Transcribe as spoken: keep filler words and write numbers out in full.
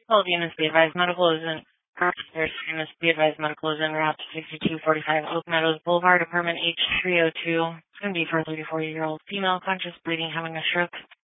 Well, Venus, be advised, medical is in There's Venus, be advised, medical is in route to sixty-two forty-five Oak Meadows Boulevard, apartment H three oh two. It's going to be for a thirty-four-year-old female, conscious bleeding, having a stroke.